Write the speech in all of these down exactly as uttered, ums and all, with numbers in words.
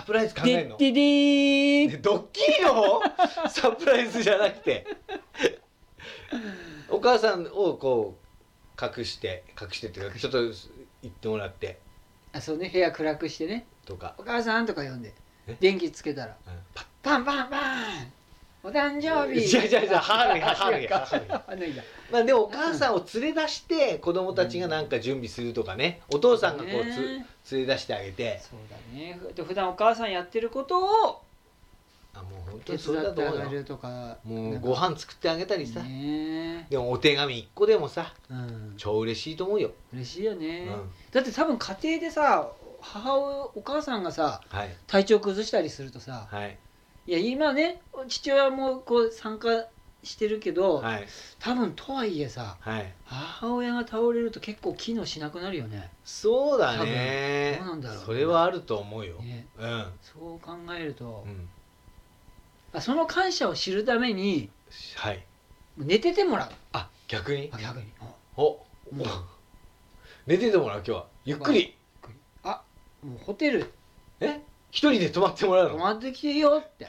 プライズ考えるの？ ででーでドッキリのサプライズじゃなくてお母さんをこう隠して隠してっていうかちょっと言ってもらってあ、そうね、部屋暗くしてね、 とか、 お母さんとか呼んでえ電気つけたらうん、パッパンパンパンお誕生日違う違う違う母の日母の日違うか母の日母の日だ。 まあでもお母さんを連れ出して子供たちがなんか準備するとかね、お父さんがこうつね連れ出してあげて、 そうだね。で普段お母さんやってることをあもう本当手にそれ伝ってあだと思うよ。 げるとか、 もうご飯作ってあげたりさ、 ねでもお手紙いっこでもさえ、うん、 超嬉しいと思うよ。 嬉しいよね、 うんだって多分家庭でさ母親お母さんがさはい体調崩したりするとさ、 はいいや今ね父親もこう参加してるけど、 はい多分とはいえさはい母親が倒れると結構機能しなくなるよね。 そうだね。 多分どうなんだろうねそれはあると思うよ。 ねうんそう考えると、 うんあその感謝を知るためにはい。 寝ててもらう。 あ逆にあ逆におおうん寝ててもらう今日はゆっくり。 あもうホテルえ一人で泊まってもらうの？ 泊まってきていいよって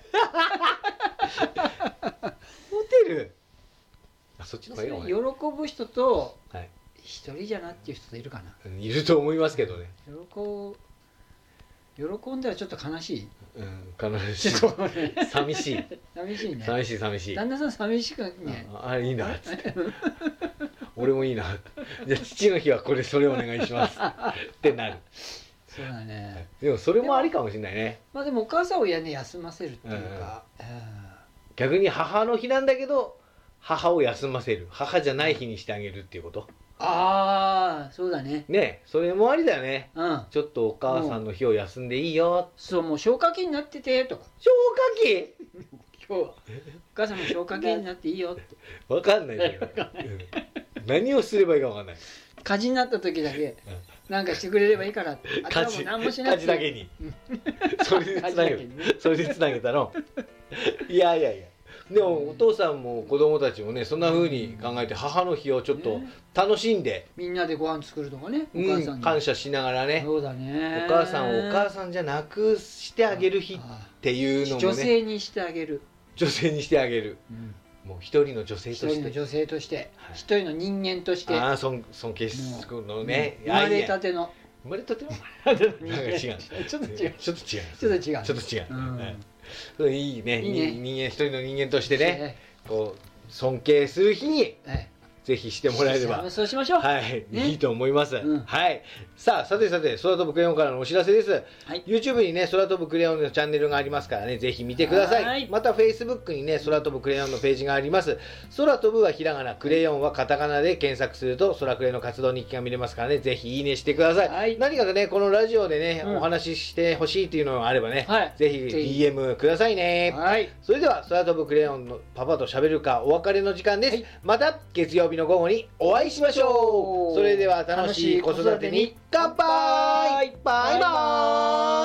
ホテル。あそっちの方がいいのかね。 喜ぶ人とはい。 一人じゃなっていう人いるかな。 いると思いますけどね。 喜う喜んだらちょっと悲しい。 うん悲しい。 ちょっとね寂しい。 寂しいね。 寂しい寂しい。 旦那さん寂しくね。 ああいいなっつって。俺もいいな。じゃあ父の日はこれそれお願いしますってなる。 そうだね。 でもそれもありかもしれないね。 まあでもお母さんをやね休ませるっていうか、 逆に母の日なんだけど母を休ませる、母じゃない日にしてあげるっていうこと。 ああそうだね。 ねそれもありだよね。 うん。 ちょっとお母さんの日を休んでいいよ。 そうもう消化器になっててとか。 消化器今日はお母さんも消化器になっていいよって。 わかんないじゃん。うん何をすればいいかわかんない。 火事になった時だけなんかしてくれればいいからって。あとはもう火事何もしなくて火事だけに。それでつなげる火事だけにね。 それでつなげたの。いやいやいや。でもお父さんも子供たちもねそんな風に考えて母の日をちょっとね楽しんで、 みんなでご飯作るとかね。おうん母さんに。 感謝しながらね、 そうだね。 お母さんをお母さんじゃなくしてあげる日っていうのも女ね、 性にしてあげる。 女性にしてあげる。 うんもう一人の女性一として、 人の女性としてはい一人の人間としてああ尊尊敬するのね。 生まれたてての生まれたてのなんか違うなんか違う。 ちょっと違うちょっと違う。 ちょっと違うちょっと違う。 うんはいそれいいね。 いいねに人間一人の人間としてね、 ねこう尊敬する日にはいぜひしてもらえれば。 そうしましょう。 はい、 ねいいと思います、 うんはい。さあ、さてさて、空飛ぶクレヨンからのお知らせです。 はい YouTube にね、空飛ぶクレヨンのチャンネルがありますからね、ぜひ見てください。 はいまた Facebook にね、空飛ぶクレヨンのページがあります。空飛ぶはひらがな、クレヨンはカタカナで検索すると、空クレの活動日記が見れますからね、ぜひいいねしてください。 はい何かね、このラジオでね、 うんお話ししてほしいっていうのがあればね、 はいぜひ ディーエム くださいね。 はいそれでは、空飛ぶクレヨンのパパと喋るかお別れの時間です。 はいまた月曜日の午後にお会いしましょう。それでは楽しい子育てに乾杯。バイバーイ。